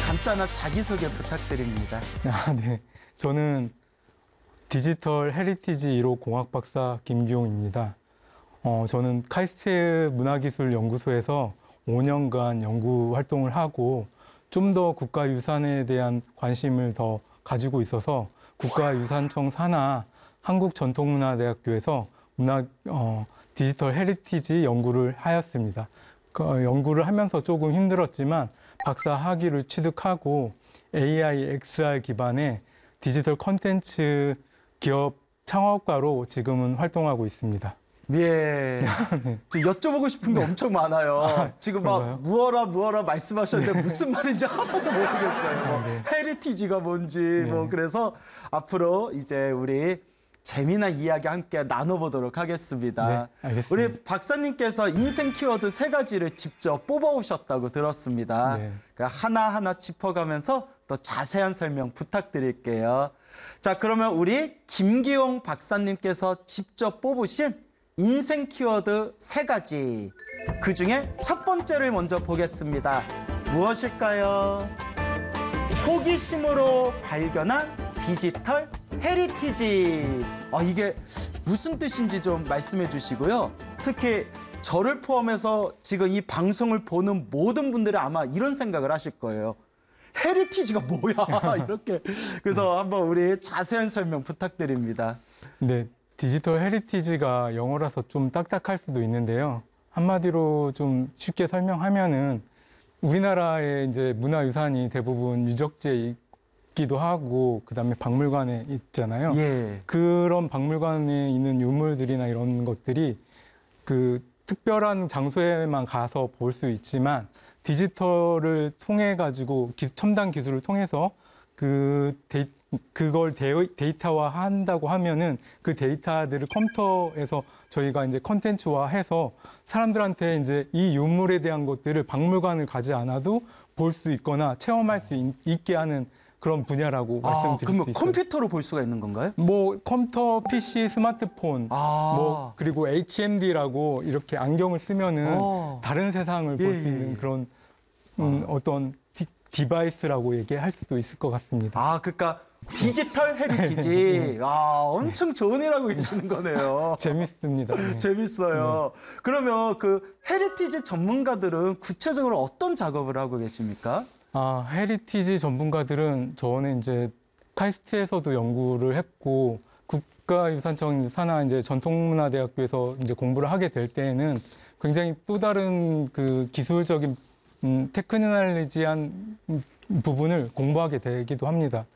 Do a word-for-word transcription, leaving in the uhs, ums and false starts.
간단한 자기소개 부탁드립니다. 아, 네. 저는 디지털 헤리티지 일 호 공학 박사 김기용입니다. 어, 저는 카이스트 문화기술연구소에서 오 년간 연구 활동을 하고 좀 더 국가유산에 대한 관심을 더 가지고 있어서 국가유산청 산하 한국전통문화대학교에서 문화, 어, 디지털 헤리티지 연구를 하였습니다. 그, 어, 연구를 하면서 조금 힘들었지만 박사 학위를 취득하고 에이아이, 엑스알 기반의 디지털 콘텐츠 기업 창업가로 지금은 활동하고 있습니다. 예. 지금 여쭤보고 싶은 게 엄청 많아요. 아, 지금 막 그런가요? 무어라 무어라 말씀하셨는데 무슨 말인지 하나도 모르겠어요. 뭐 네. 헤리티지가 뭔지 뭐 네. 그래서 앞으로 이제 우리 재미난 이야기 함께 나눠보도록 하겠습니다. 네, 알겠습니다. 우리 박사님께서 인생 키워드 세 가지를 직접 뽑아오셨다고 들었습니다. 네. 그러니까 하나하나 짚어가면서 또 자세한 설명 부탁드릴게요. 자, 그러면 우리 김기용 박사님께서 직접 뽑으신 인생 키워드 세 가지. 그중에 첫 번째를 먼저 보겠습니다. 무엇일까요? 호기심으로 발견한 디지털 헤리티지. 아, 이게 무슨 뜻인지 좀 말씀해 주시고요. 특히 저를 포함해서 지금 이 방송을 보는 모든 분들이 아마 이런 생각을 하실 거예요. 헤리티지가 뭐야? 이렇게. 그래서 한번 우리 자세한 설명 부탁드립니다. 네, 디지털 헤리티지가 영어라서 좀 딱딱할 수도 있는데요. 한마디로 좀 쉽게 설명하면은 우리나라의 이제 문화유산이 대부분 유적지에 있기도 하고 그다음에 박물관에 있잖아요. 예. 그런 박물관에 있는 유물들이나 이런 것들이 그 특별한 장소에만 가서 볼 수 있지만 디지털을 통해 가지고 첨단 기술을 통해서 그 데이, 그걸 데이터화 한다고 하면은 그 데이터들을 컴퓨터에서 저희가 이제 컨텐츠화해서 사람들한테 이제 이 유물에 대한 것들을 박물관을 가지 않아도 볼 수 있거나 체험할 수 있, 있게 하는 그런 분야라고 아, 말씀드릴 수 그러면 있어요. 컴퓨터로 볼 수가 있는 건가요? 뭐 컴퓨터, 피씨, 스마트폰, 아. 뭐 그리고 에이치엠디라고 이렇게 안경을 쓰면은 어. 다른 세상을 볼 수 예, 있는 예. 그런 음, 어떤 디, 디바이스라고 얘기할 수도 있을 것 같습니다. 아, 그러니까 디지털 헤리티지. 아, 엄청 좋은 일 하고 계시는 거네요. 재밌습니다. 네. 재밌어요. 그러면 그 헤리티지 전문가들은 구체적으로 어떤 작업을 하고 계십니까? 아, 헤리티지 전문가들은 저는 이제 카이스트에서도 연구를 했고 국가유산청 산하 이제 전통문화대학교에서 이제 공부를 하게 될 때에는 굉장히 또 다른 그 기술적인 음, 테크놀로지한 부분을 공부하게 되기도 합니다.